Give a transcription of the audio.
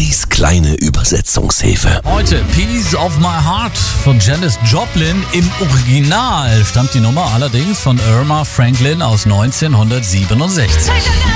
Ollis kleine Übersetzungshilfe. Heute Piece of My Heart von Janis Joplin. Im Original stammt die Nummer allerdings von Irma Franklin aus 1967.